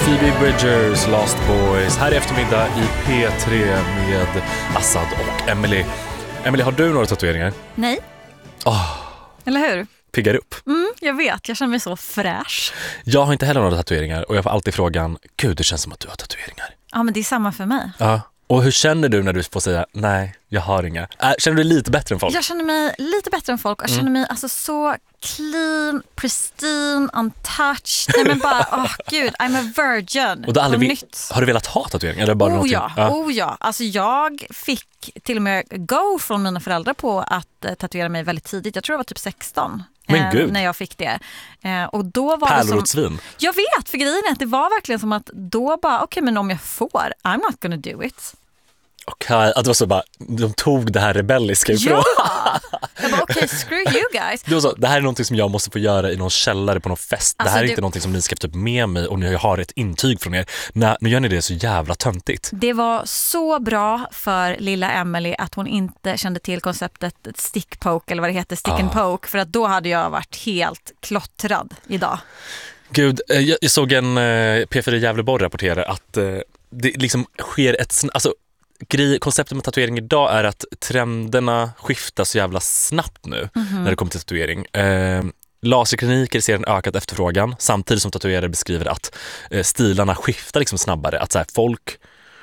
Phoebe Bridgers, Lost Boys. Här i eftermiddag i P3 med Assad och Emily. Emily, har du några tatueringar? Nej. Eller hur? Piggar upp. Jag vet, jag känner mig så fräsch. Jag har inte heller några tatueringar och jag får alltid frågan, gud det känns som att du har tatueringar. Ja, men det är samma för mig. Ja. Och hur känner du när du får säga, nej, jag har inga? Känner du dig lite bättre än folk? Jag känner mig lite bättre än folk och jag känner mig alltså så clean, pristine, untouched. Nej men bara, gud, I'm a virgin. Och har du velat ha tatueringar? Eller bara ja. Alltså jag fick till och med go från mina föräldrar på att tatuera mig väldigt tidigt. Jag tror det var typ 16. Men gud. När jag fick det. Och då var pärlor och svin. Jag vet, för grejen är att det var verkligen som att då bara, okej, men om jag får, I'm not gonna do it. Okej, att det var så bara, de tog det här rebelliska ifrån. Ja! Jag bara, okej, screw you guys. Det var så, det här är någonting som jag måste få göra i någon källare på någon fest. Alltså, det här är inte någonting som ni ska typ med mig och jag har ett intyg från er. Nu gör ni det så jävla töntigt. Det var så bra för lilla Emily att hon inte kände till konceptet stick poke, eller vad det heter, stick and poke. För att då hade jag varit helt klottrad idag. Gud, jag såg en P4 Gävleborg rapportera att det liksom sker ett... Alltså, konceptet med tatuering idag är att trenderna skiftar så jävla snabbt nu när det kommer till tatuering. Laserkliniker ser en ökad efterfrågan samtidigt som tatuerare beskriver att stilarna skiftar liksom snabbare. Att så här, folk...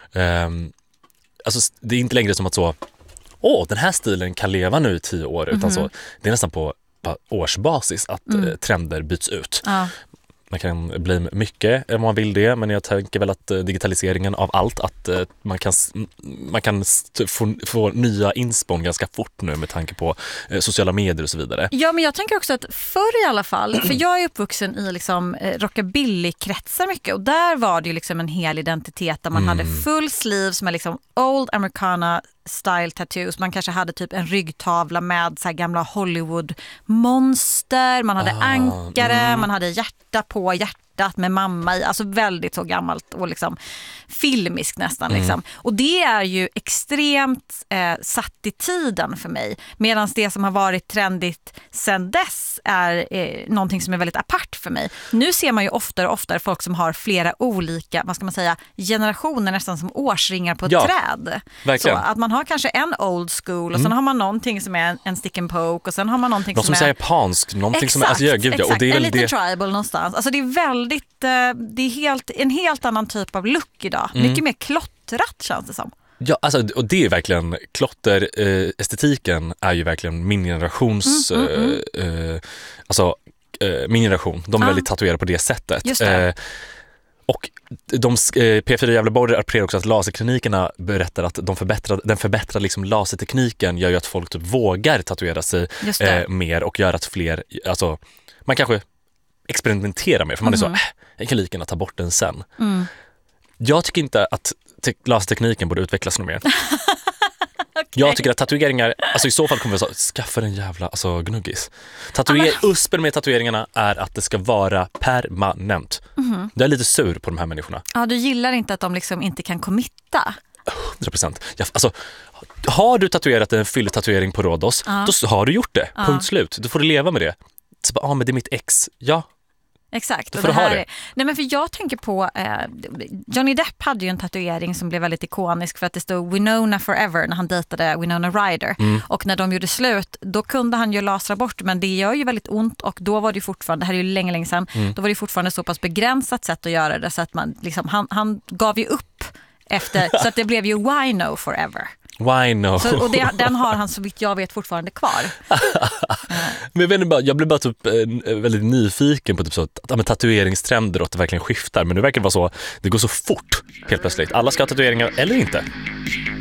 alltså, det är inte längre som att så... den här stilen kan leva nu i 10 år. Utan så, det är nästan på årsbasis att trender byts ut. Ja. Man kan bli mycket om man vill det, men jag tänker väl att digitaliseringen av allt, att man kan få nya inspån ganska fort nu med tanke på sociala medier och så vidare. Ja, men jag tänker också att förr i alla fall, för jag är uppvuxen i liksom rockabilly-kretsar mycket, och där var det ju liksom en hel identitet där man hade full sleeves med liksom old americana style tattoos. Man kanske hade typ en ryggtavla med så här gamla Hollywood-monster. Man hade ankare, man hade hjärta på hjärtat med mamma i. Alltså väldigt så gammalt och liksom filmiskt nästan. Liksom. Och det är ju extremt satt i tiden för mig. Medan det som har varit trendigt sedan dess är någonting som är väldigt apart för mig. Nu ser man ju oftare och oftare folk som har flera olika, vad ska man säga, generationer nästan som årsringar på ett träd. Verkligen. Så att man har kanske en old school och sen har man någonting som är en stick and poke och sen har man någonting som är japanskt, någonting som är exakt. Och det är en liten det... tribal någonstans. Alltså det är väldigt det är en helt annan typ av look idag. Mycket mer klottrat känns det som. Ja, alltså, och det är verkligen klotter, estetiken är ju verkligen min generations alltså min generation, de är väldigt tatuerade på det sättet. Just det. Och P4 Gävleborg rapporterar också att laserklinikerna berättar att den förbättrade liksom lasertekniken gör ju att folk typ vågar tatuera sig mer och gör att fler, alltså man kanske experimenterar mer, för man är så, jag kan lika gärna ta bort den sen. Jag tycker inte att lasertekniken borde utvecklas något mer. Okay. Jag tycker att tatueringar, alltså i så fall kommer jag skaffa en jävla gnuggis. Uspen med tatueringarna är att det ska vara permanent. Jag är lite sur på de här människorna. Ja, du gillar inte att de liksom inte kan committa. 100%. Alltså, har du tatuerat en fylltatuering på Rhodos, då har du gjort det. Punkt slut. Du får leva med det. Så men det är mitt ex. Ja. Exakt. Och det här är... Nej, men för jag tänker på Johnny Depp hade ju en tatuering som blev väldigt ikonisk för att det stod Winona Forever när han dejtade Winona Ryder. Och när de gjorde slut, då kunde han ju lasra bort, men det gör ju väldigt ont, och då var det ju fortfarande, det här är ju länge sedan, då var det fortfarande så pass begränsat sätt att göra det så att man liksom, han gav ju upp efter, så att det blev ju Wino Forever. Wino. Och den har han så vitt jag vet fortfarande kvar. Men jag blev bara typ väldigt nyfiken på typ så att tatueringstrender och att det verkligen skiftar. Men nu verkar det vara så, det går så fort helt plötsligt. Alla ska ha tatueringar eller inte.